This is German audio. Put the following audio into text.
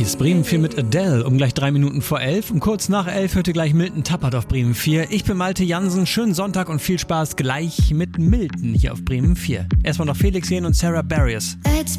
Oldies. Bremen 4 mit Adele um gleich 3 Minuten vor 11. Und kurz nach 11 hörte gleich Milton Tappert auf Bremen 4. Ich bin Malte Jansen. Schönen Sonntag und viel Spaß gleich mit Milton hier auf Bremen 4. Erstmal noch Felix Jähn und Sarah Barrios.